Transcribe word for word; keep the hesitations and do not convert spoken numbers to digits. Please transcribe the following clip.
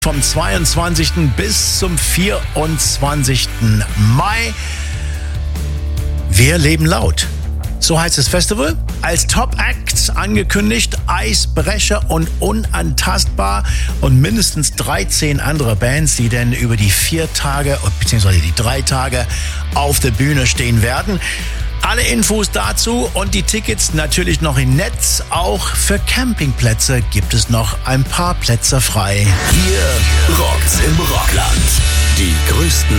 Vom zweiundzwanzigsten bis zum vierundzwanzigsten Mai. Wir leben laut. So heißt das Festival. Als Top-Acts angekündigt Eisbrecher und Unantastbar und mindestens dreizehn andere Bands, die denn über die vier Tage bzw. die drei Tage auf der Bühne stehen werden. Alle Infos dazu und die Tickets natürlich noch im Netz. Auch für Campingplätze gibt es noch ein paar Plätze frei. Hier rockt's im Rockland. Die größten